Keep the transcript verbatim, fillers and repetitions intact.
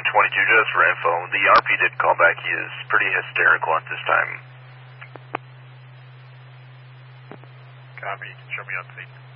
seven twenty-two, just for info. The R P did call back. He is pretty hysterical at this time. Copy. You can show me on scene.